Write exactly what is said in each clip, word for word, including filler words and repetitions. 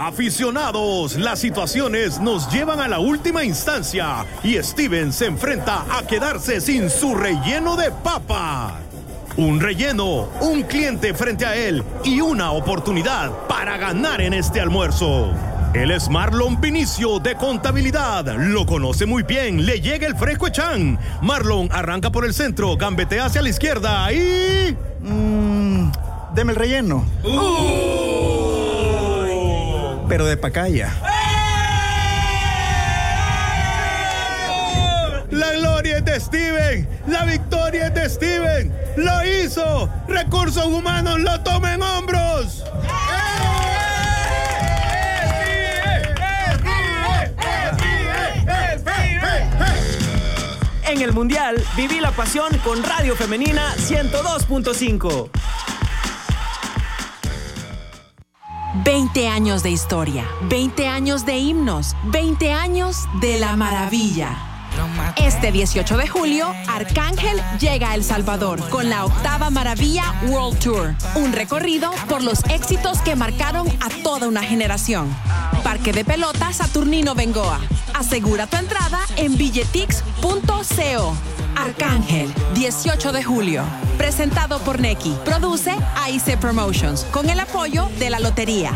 Aficionados, las situaciones nos llevan a la última instancia y Steven se enfrenta a quedarse sin su relleno de papa. Un relleno, un cliente frente a él y una oportunidad para ganar en este almuerzo. Él es Marlon Vinicio de Contabilidad. Lo conoce muy bien. Le llega el fresco Echan. Marlon arranca por el centro, gambetea hacia la izquierda y... Mmm, deme el relleno. Uh. Pero de pacaya. La gloria es de Steven. La victoria es de Steven. Lo hizo. Recursos Humanos lo toma en hombros. En el Mundial, viví la pasión con Radio Femenina ciento dos punto cinco. veinte años de historia, veinte años de himnos, veinte años de la maravilla. Este dieciocho de julio, Arcángel llega a El Salvador con la octava Maravilla World Tour, un recorrido por los éxitos que marcaron a toda una generación. Parque de Pelota Saturnino Bengoa. Asegura tu entrada en billetix punto co. Arcángel, dieciocho de julio. Presentado por Neki. Produce A I C Promotions con el apoyo de la Lotería.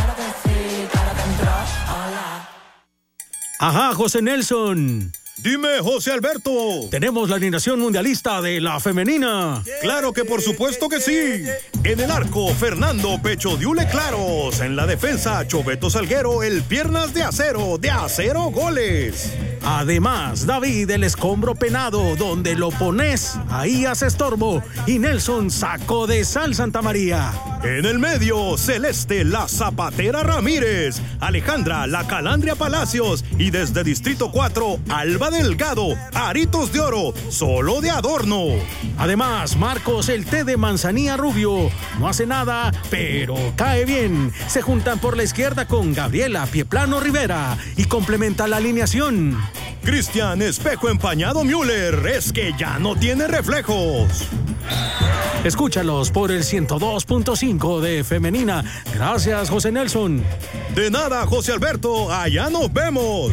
Ajá, José Nelson. Dime, José Alberto. Tenemos la alineación mundialista de la femenina. Claro que por supuesto que sí. En el arco, Fernando Pecho Diule Claros. En la defensa, Choveto Salguero, el piernas de acero, de acero goles. Además, David el escombro penado, donde lo pones, ahí hace estorbo. Y Nelson Saco de Sal Santa María. En el medio, Celeste la Zapatera Ramírez, Alejandra la Calandria Palacios y desde Distrito cuatro, Alba Delgado, Aritos de Oro, solo de adorno. Además, Marcos el té de manzanilla rubio, no hace nada, pero cae bien. Se juntan por la izquierda con Gabriela Pieplano Rivera y complementa la alineación. Cristian Espejo Empañado Müller, es que ya no tiene reflejos. Escúchalos por el ciento dos punto cinco de Femenina. Gracias, José Nelson. De nada, José Alberto. Allá nos vemos.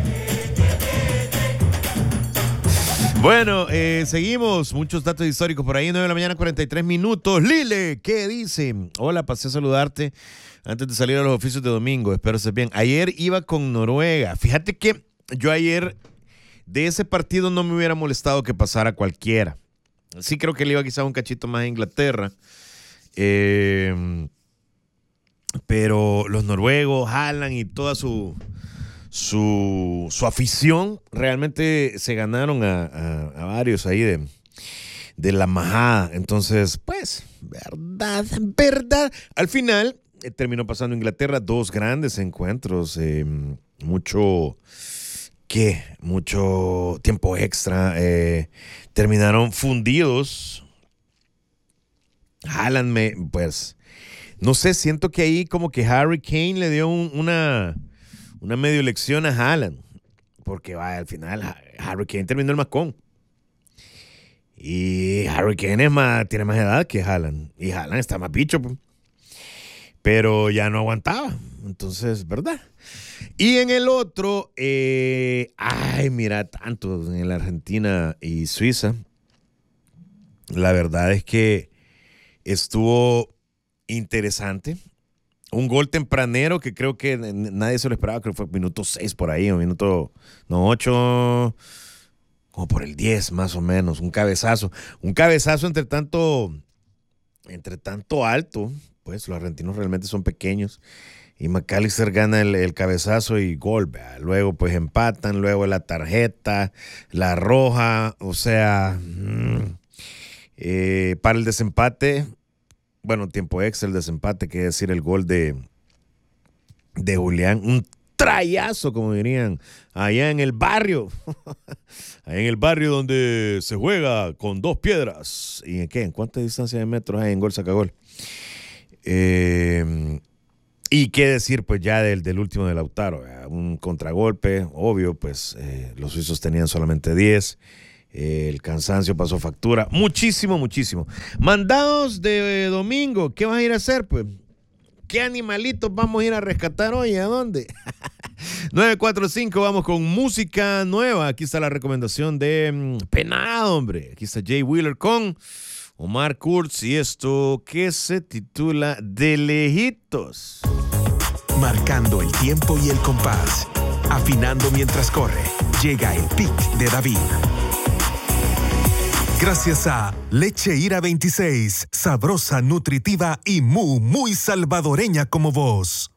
Bueno, eh, seguimos. Muchos datos históricos por ahí. nueve de la mañana, cuarenta y tres minutos. Lile, ¿qué dice? Hola, pasé a saludarte antes de salir a los oficios de domingo. Espero estés bien. Ayer iba con Noruega. Fíjate que yo ayer de ese partido no me hubiera molestado que pasara cualquiera. Sí creo que le iba quizá un cachito más a Inglaterra. Eh, pero los noruegos, Haaland y toda su, su, su afición realmente se ganaron a, a, a varios ahí de, de la majada. Entonces, pues, verdad, verdad. Al final eh, terminó pasando Inglaterra dos grandes encuentros. Eh, mucho... ¿Qué? Mucho tiempo extra. Eh, terminaron fundidos. Haaland me, pues, no sé, siento que ahí como que Harry Kane le dio un, una, una medio lección a Haaland. Porque vaya, al final Harry Kane terminó el mascón. Y Harry Kane es más, tiene más edad que Haaland. Y Haaland está más bicho. Pero ya no aguantaba. Entonces, ¿verdad? Y en el otro, eh, ay, mira, tanto en la Argentina y Suiza. La verdad es que estuvo interesante. Un gol tempranero que creo que nadie se lo esperaba, creo que fue minuto seis por ahí, o minuto, no, ocho, como por el diez más o menos, un cabezazo. Un cabezazo entre tanto, entre tanto alto, pues los argentinos realmente son pequeños. Y McAllister gana el, el cabezazo y gol. ¿Vea? Luego pues empatan, luego la tarjeta, la roja, o sea, mmm, eh, para el desempate, bueno, tiempo extra, el desempate, que es decir, el gol de, de Julián, un trayazo, como dirían, allá en el barrio, allá en el barrio donde se juega con dos piedras. ¿Y en qué? ¿En cuánta distancia de metros hay en gol, saca gol? Eh... Y qué decir, pues, ya del, del último de Lautaro, ¿verdad? Un contragolpe, obvio, pues, eh, los suizos tenían solamente diez, eh, el cansancio pasó factura, muchísimo, muchísimo. Mandados de domingo, ¿qué vas a ir a hacer? Pues, ¿qué animalitos vamos a ir a rescatar hoy? ¿A dónde? nueve cuatro cinco, vamos con música nueva. Aquí está la recomendación de um, Penado, hombre. Aquí está Jay Wheeler con Omar Kurz y esto que se titula De Lejitos. Marcando el tiempo y el compás, afinando mientras corre, llega el pic de David. Gracias a Leche Ira veintiséis, sabrosa, nutritiva y muy, muy salvadoreña como vos.